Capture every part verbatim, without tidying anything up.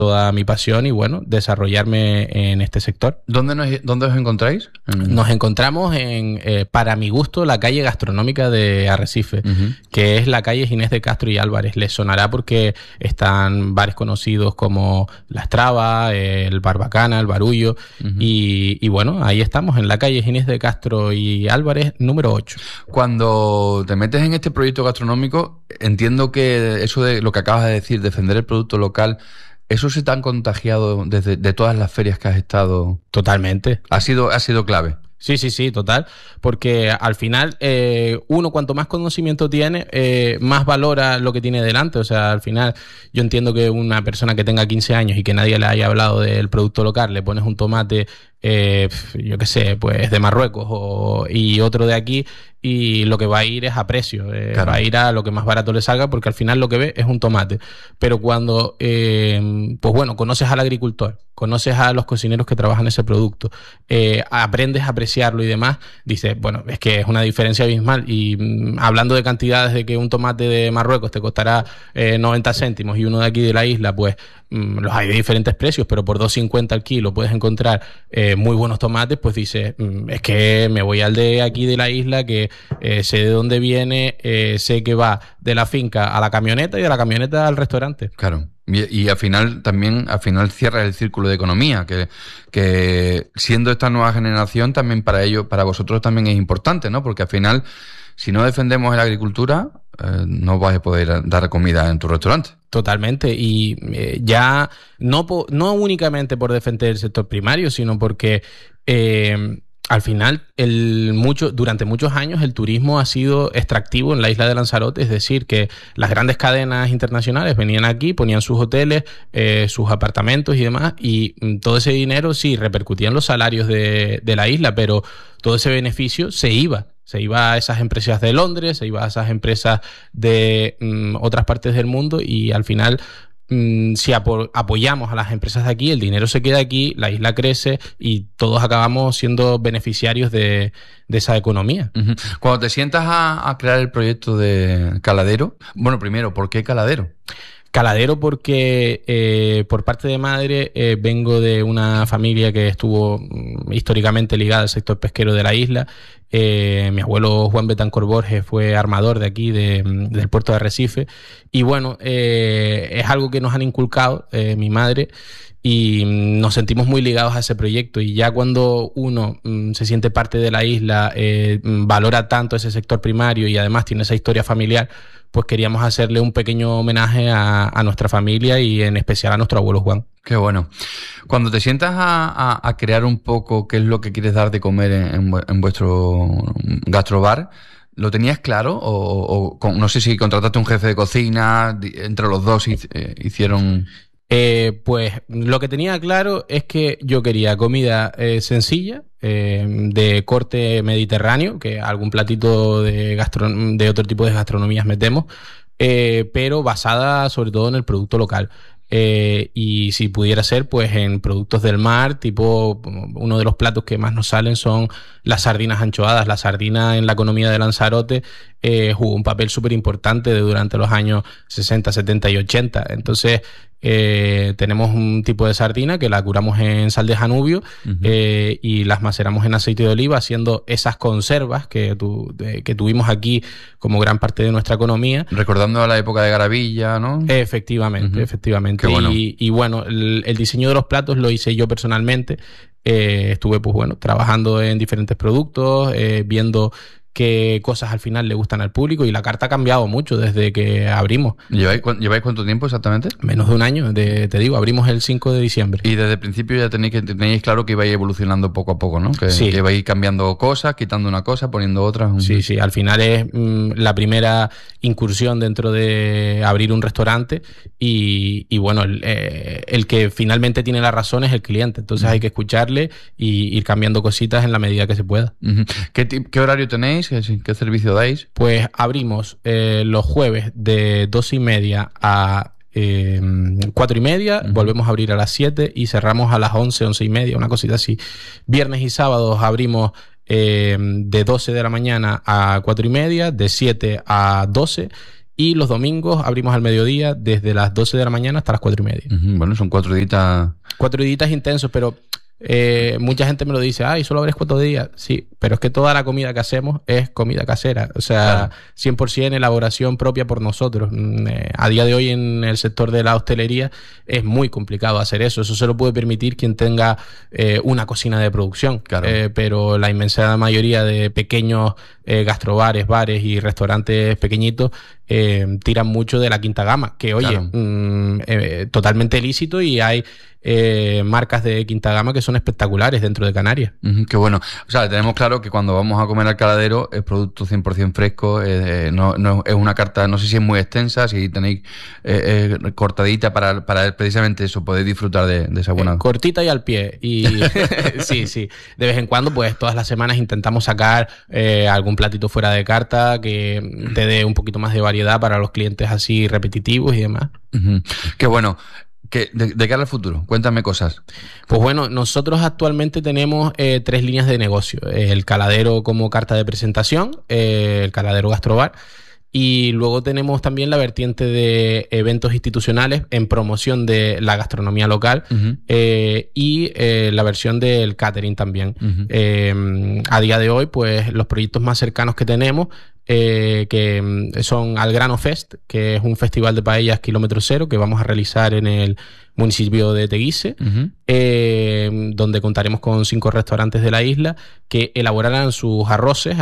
toda mi pasión y bueno, desarrollarme en este sector. ¿Dónde, nos, dónde os encontráis? Nos encontramos en, eh, para mi gusto, la calle gastronómica de Arrecife, uh-huh. que es la calle Ginés de Castro y Álvarez. Les sonará porque están bares conocidos como La Estraba, el Barbacana, el Barullo, uh-huh. y, y bueno, ahí estamos, en la calle Ginés de Castro y Álvarez, número ocho. Cuando te metes en este proyecto gastronómico, entiendo que eso de lo que acabas de decir, defender el producto local, ¿eso se te han contagiado desde de todas las ferias que has estado? Totalmente. ¿Ha sido, ha sido clave? Sí, sí, sí, total, porque al final eh, uno cuanto más conocimiento tiene, eh, más valora lo que tiene delante. O sea, al final yo entiendo que una persona que tenga quince años y que nadie le haya hablado del producto local, le pones un tomate, eh, yo qué sé, pues de Marruecos o, y otro de aquí, y lo que va a ir es a precio, eh, claro. va a ir a lo que más barato le salga, porque al final lo que ve es un tomate. Pero cuando, eh, pues bueno, conoces al agricultor, conoces a los cocineros que trabajan ese producto, eh, aprendes a apreciarlo y demás, dices, bueno, es que es una diferencia abismal. Y mm, hablando de cantidades, de que un tomate de Marruecos te costará eh, noventa céntimos y uno de aquí de la isla, pues mm, los hay de diferentes precios, pero por dos cincuenta al kilo puedes encontrar eh, muy buenos tomates, pues dices, mm, es que me voy al de aquí de la isla, que eh, sé de dónde viene, eh, sé que va de la finca a la camioneta y de la camioneta al restaurante. Claro. Y, y al final también al final cierra el círculo de economía, que, que siendo esta nueva generación también para ellos, para vosotros también es importante, ¿no? Porque al final, si no defendemos la agricultura, eh, no vais a poder dar comida en tu restaurante. Totalmente, y eh, ya no, po- no únicamente por defender el sector primario, sino porque eh, al final, el mucho, durante muchos años el turismo ha sido extractivo en la isla de Lanzarote, es decir, que las grandes cadenas internacionales venían aquí, ponían sus hoteles, eh, sus apartamentos y demás, y mm, todo ese dinero sí repercutía en los salarios de, de la isla, pero todo ese beneficio se iba. Se iba a esas empresas de Londres, se iba a esas empresas de mm, otras partes del mundo, y al final, mm, si apo- apoyamos a las empresas de aquí, el dinero se queda aquí, la isla crece y todos acabamos siendo beneficiarios de, de esa economía. Uh-huh. Cuando te sientas a, a crear el proyecto de Caladero, bueno, primero, ¿por qué Caladero? Caladero porque eh, por parte de madre eh, vengo de una familia que estuvo mm, históricamente ligada al sector pesquero de la isla. Eh, mi abuelo Juan Betancor Borges fue armador de aquí, de, del puerto de Arrecife. Y bueno, eh, es algo que nos han inculcado eh, mi madre, y nos sentimos muy ligados a ese proyecto. Y ya cuando uno mm, se siente parte de la isla, eh, valora tanto ese sector primario y además tiene esa historia familiar, pues queríamos hacerle un pequeño homenaje a, a nuestra familia y en especial a nuestro abuelo Juan. Qué bueno. Cuando te sientas a, a, a crear un poco qué es lo que quieres dar de comer en, en vuestro gastrobar, ¿lo tenías claro? O, o no sé si contrataste un jefe de cocina, entre los dos hicieron... Eh, pues lo que tenía claro es que yo quería comida eh, sencilla, eh, de corte mediterráneo, que algún platito de, gastro de otro tipo de gastronomías metemos, eh, pero basada sobre todo en el producto local. Eh, y si pudiera ser, pues en productos del mar, tipo uno de los platos que más nos salen son las sardinas anchoadas. La sardina en la economía de Lanzarote eh, jugó un papel súper importante durante los años sesenta, setenta y ochenta. Entonces, Eh, tenemos un tipo de sardina que la curamos en sal de Janubio, uh-huh. eh, y las maceramos en aceite de oliva, haciendo esas conservas que, tu, de, que tuvimos aquí como gran parte de nuestra economía. Recordando a la época de Garavilla, ¿no? Efectivamente, uh-huh. efectivamente. Qué bueno. Y, y bueno, el, el diseño de los platos lo hice yo personalmente. Eh, estuve, pues bueno, trabajando en diferentes productos, eh, viendo qué cosas al final le gustan al público, y la carta ha cambiado mucho desde que abrimos. ¿Lleváis, ¿lleváis cuánto tiempo exactamente? Menos de un año, de, te digo, abrimos el cinco de diciembre. Y desde el principio ya tenéis, que, tenéis claro que ibais evolucionando poco a poco, ¿no? Que, sí. que ibais cambiando cosas, quitando una cosa, poniendo otra. Sí, sí, al final es mm, la primera incursión dentro de abrir un restaurante, y, y bueno, el, eh, el que finalmente tiene la razón es el cliente, entonces uh-huh. hay que escucharle y ir cambiando cositas en la medida que se pueda. Uh-huh. ¿Qué, ¿Qué horario tenéis? ¿Qué servicio dais? Pues abrimos eh, los jueves de dos y media a eh, cuatro y media, uh-huh. volvemos a abrir a las siete y cerramos a las once, once y media, una cosita así. Viernes y sábados abrimos eh, de doce de la mañana a cuatro y media, de siete a doce, Y los domingos abrimos al mediodía desde las doce de la mañana hasta las cuatro y media. Uh-huh. Bueno, son cuatro días. Cuatro días intensos, pero eh, mucha gente me lo dice, ay, solo abres cuatro días. Sí, pero es que toda la comida que hacemos es comida casera. O sea, claro. cien por ciento elaboración propia por nosotros. Eh, a día de hoy en el sector de la hostelería es muy complicado hacer eso. Eso se lo puede permitir quien tenga eh, una cocina de producción. Claro. Eh, pero la inmensa mayoría de pequeños eh, gastrobares, bares y restaurantes pequeñitos eh, tiran mucho de la quinta gama. Que, oye, claro. mmm, eh, totalmente lícito, y hay Eh, marcas de quinta gama que son espectaculares dentro de Canarias. Uh-huh, qué bueno. O sea, tenemos claro que cuando vamos a comer al caladero es producto cien por ciento fresco, eh, no, no es una carta, no sé si es muy extensa, si tenéis eh, eh, cortadita para, para precisamente eso, poder disfrutar de, de esa buena... Eh, cortita y al pie. Y sí, sí. De vez en cuando, pues todas las semanas intentamos sacar eh, algún platito fuera de carta que te dé un poquito más de variedad para los clientes así repetitivos y demás. Uh-huh. Qué bueno. ¿Qué, de, ¿De cara al futuro? Cuéntame cosas. Pues bueno, nosotros actualmente tenemos eh, tres líneas de negocio. El caladero como carta de presentación, eh, el caladero gastrobar, y luego tenemos también la vertiente de eventos institucionales en promoción de la gastronomía local, uh-huh. eh, y eh, la versión del catering también. Uh-huh. Eh, a día de hoy, pues los proyectos más cercanos que tenemos Eh, que son Algrano Fest, que es un festival de paellas kilómetro cero que vamos a realizar en el municipio de Teguise, uh-huh. eh, donde contaremos con cinco restaurantes de la isla que elaborarán sus arroces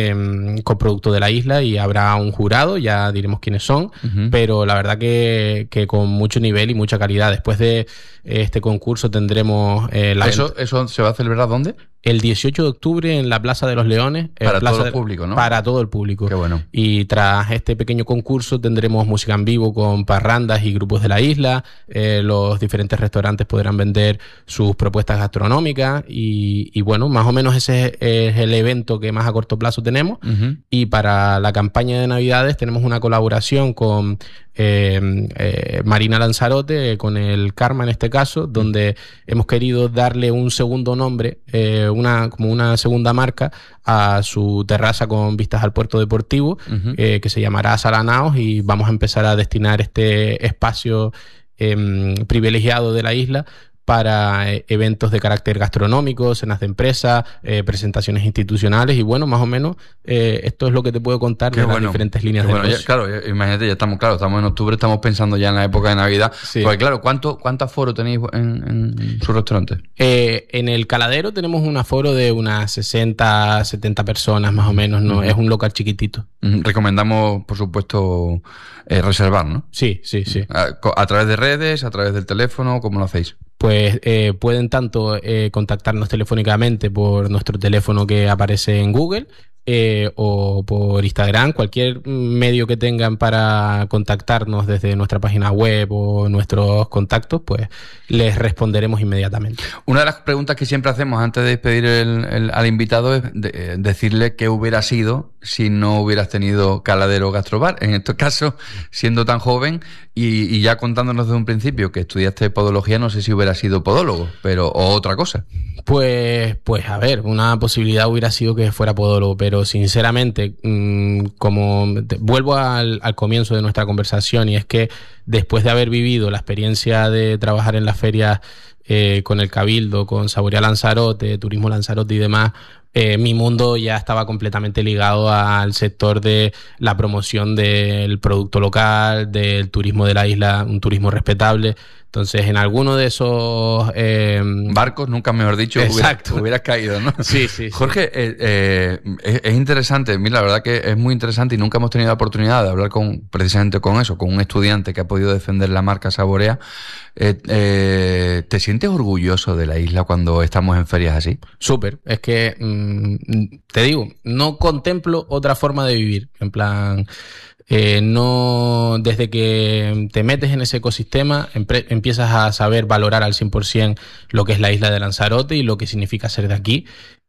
eh, con producto de la isla, y habrá un jurado, ya diremos quiénes son, uh-huh. pero la verdad que, que con mucho nivel y mucha calidad. Después de este concurso tendremos eh, la ¿Eso, ¿Eso se va a celebrar dónde? El dieciocho de octubre en la Plaza de los Leones. Para Plaza todo el de, público, ¿no? Para todo el público. Qué bueno. Y tras este pequeño concurso tendremos música en vivo con parrandas y grupos de la isla. Eh, los diferentes restaurantes podrán vender sus propuestas gastronómicas y, y bueno, más o menos ese es el evento que más a corto plazo tenemos. Uh-huh. Y para la campaña de Navidades tenemos una colaboración con eh, eh, Marina Lanzarote, con el Karma en este caso, donde uh-huh. hemos querido darle un segundo nombre, eh, una como una segunda marca a su terraza con vistas al puerto deportivo, uh-huh. eh, que se llamará Salanaos, y vamos a empezar a destinar este espacio eh, privilegiado de la isla para eh, eventos de carácter gastronómico, cenas de empresa, eh, presentaciones institucionales, y bueno, más o menos eh, esto es lo que te puedo contar Qué de bueno. las diferentes líneas Qué de bueno. negocio. Ya, claro, ya, imagínate, ya estamos, claro, estamos en octubre, estamos pensando ya en la época de Navidad. Sí. Porque claro, ¿cuánto, cuánto aforo tenéis en, en su restaurante? Eh, en el caladero tenemos un aforo de unas sesenta, setenta personas más o menos, ¿no? Uh-huh. Es un local chiquitito. Uh-huh. Recomendamos, por supuesto, eh, reservar, ¿no? Sí, sí, sí. A, a través de redes, a través del teléfono, ¿cómo lo hacéis? Pues eh, pueden tanto eh, contactarnos telefónicamente por nuestro teléfono que aparece en Google, eh, o por Instagram, cualquier medio que tengan para contactarnos desde nuestra página web o nuestros contactos, pues les responderemos inmediatamente. Una de las preguntas que siempre hacemos antes de despedir el, el, al invitado es de, eh, decirle qué hubiera sido si no hubieras tenido Caladero Gastrobar. En este caso, siendo tan joven y, y ya contándonos desde un principio que estudiaste podología, no sé si hubiera sido podólogo, pero o otra cosa. Pues, pues a ver, una posibilidad hubiera sido que fuera podólogo, pero sinceramente, mmm, como te, vuelvo al, al comienzo de nuestra conversación, y es que después de haber vivido la experiencia de trabajar en las ferias eh, con el Cabildo, con Saborear Lanzarote, Turismo Lanzarote y demás, eh, mi mundo ya estaba completamente ligado al sector de la promoción del producto local, del turismo de la isla, un turismo respetable. Entonces, en alguno de esos eh, barcos, nunca mejor dicho, exacto. Hubieras, hubieras caído, ¿no? Sí, sí. Jorge, sí. Eh, eh, es, es interesante, mira, la verdad que es muy interesante y nunca hemos tenido la oportunidad de hablar con precisamente con eso, con un estudiante que ha podido defender la marca Saborea. Eh, eh, ¿Te sientes orgulloso de la isla cuando estamos en ferias así? Súper. Es que, mmm, te digo, no contemplo otra forma de vivir. En plan... Eh, no, desde que te metes en ese ecosistema empre- empiezas a saber valorar al cien por ciento lo que es la isla de Lanzarote y lo que significa ser de aquí,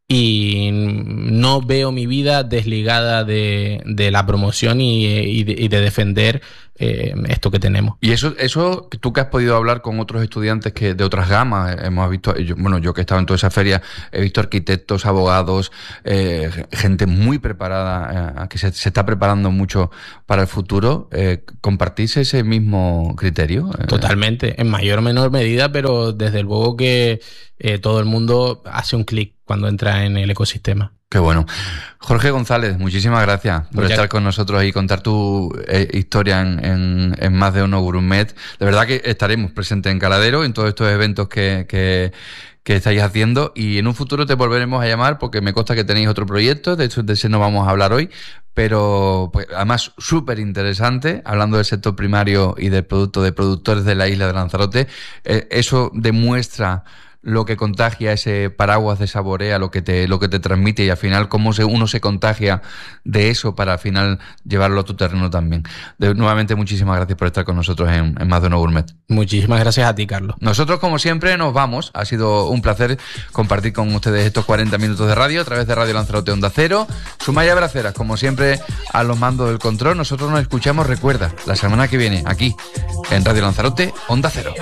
y no veo mi vida desligada de, de la promoción y, y, de, y de defender eh, esto que tenemos. Y eso, eso tú que has podido hablar con otros estudiantes que de otras gamas, hemos visto, yo, bueno, yo que he estado en toda esa feria, he visto arquitectos, abogados, eh, gente muy preparada, eh, que se, se está preparando mucho para el futuro. Eh, ¿Compartís ese mismo criterio? Totalmente, en mayor o menor medida, pero desde luego que eh, todo el mundo hace un clic cuando entra en el ecosistema. Qué bueno. Jorge González, muchísimas gracias por Muchas... estar con nosotros y contar tu eh, historia en, en, en Más de Uno Gourmet. De verdad que estaremos presentes en Caladero, en todos estos eventos que, que, que estáis haciendo, y en un futuro te volveremos a llamar porque me consta que tenéis otro proyecto, de hecho de ese no vamos a hablar hoy, pero pues, además súper interesante, hablando del sector primario y del producto de productores de la isla de Lanzarote. Eh, eso demuestra lo que contagia ese paraguas de Saborea, lo que te, lo que te transmite, y al final cómo se, uno se contagia de eso para al final llevarlo a tu terreno también. De, nuevamente, muchísimas gracias por estar con nosotros en, en Más de Uno Gourmet. Muchísimas gracias a ti, Carlos. Nosotros, como siempre, nos vamos. Ha sido un placer compartir con ustedes estos cuarenta minutos de radio a través de Radio Lanzarote Onda Cero. Sumaya Braceras, como siempre, a los mandos del control. Nosotros nos escuchamos, recuerda, la semana que viene, aquí, en Radio Lanzarote Onda Cero.